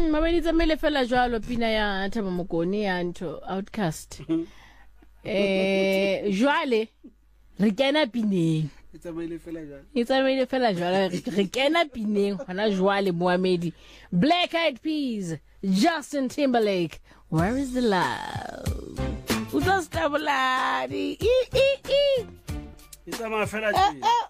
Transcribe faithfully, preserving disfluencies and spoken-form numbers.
Mm, mabedi tsamele fela jwalo pina ya Thabo Mokoni ya ntho Outcast. Eh jwale re kena pineng. Itsamaile fela jwalo. Itsamaile fela jwalo re kena pineng hona jwale Mohamedi. Black Eyed Peas, Justin Timberlake. Where is the love? Uza stabuladi. E e e. Itsamaya fela jwalo.